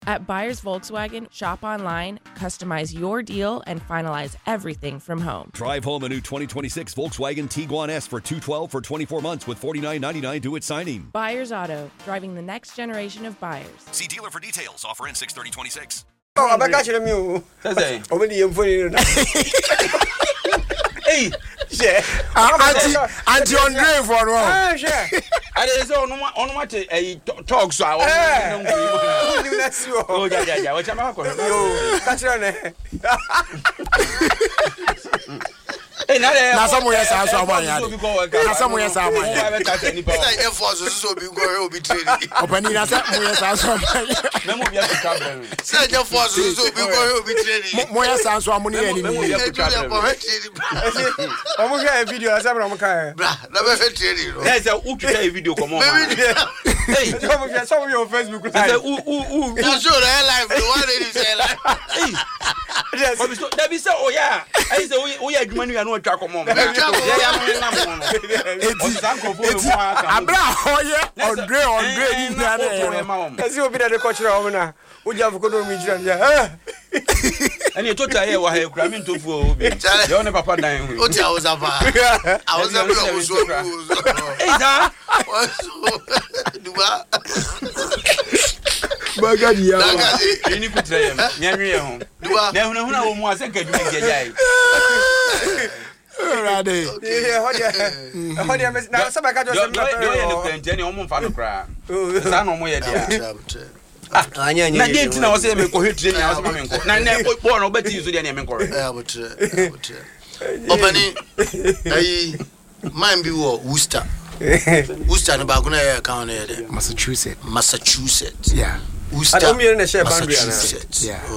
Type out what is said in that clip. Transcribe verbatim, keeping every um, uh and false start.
At Buyers Volkswagen, shop online, customize your deal, and finalize everything from home. Drive home a new twenty twenty-six Volkswagen Tiguan S for two hundred twelve for twenty-four months with forty-nine ninety-nine due at signing. Buyers Auto, driving the next generation of buyers. See dealer for details. Offer in six thirty twenty-six. Oh, I got you. You. Over the info. Hey, share. Auntie, Auntie Andre for one. Ah, share. I didn't say on on what a talk so. Oh, yeah, yeah, yeah. What am I going to do? That's your name. Hey, now somewhere else I saw one. Now somewhere else I want. I haven't touched any power. Air Force is so big, go be training. Opening us up, yes, I saw. No more to travel. Say Air Force is so big, go be training. More sounds from money. I'm going to video as I'm on car. Never training. There's a Uka video. Come on. Hey, some of your Facebook. You show the life. The one that is alive. Yes. That be so. Oh, yeah. I say, we are money and no track. Come on. Abra hoye Andre Andre ni na. Esi obi na de kochira o na. Uja fukodo mi jira ya. Ani to ta ye wa he kura mi ntofu obi. Ye one papa dan hu. O ti awusa pa. Awusa bi o so. Eh da. Duba. Bagadi ya. Bagadi. Ni kutre ye. Nyanwe ye ho. Duba. Na huna huna wo mu asenka dum jejai. Ready. Yeah, how dia? How dia na sabe ka jo se me. Yo ye no kwente ni o mu fa no kra. Sa no mo ye dia. Anya anya. Na dey tina wo se me ko hwetire ni aso ma me nko. Na na bo no beti so dia ni me nko re. Eh abotre. Abotre. Opani ayi man bi wo Worcester. Worcester no ba ko na ye account na ye de. Massachusetts. Massachusetts. Yeah. Worcester. Ado mi na share boundary ana. Yeah.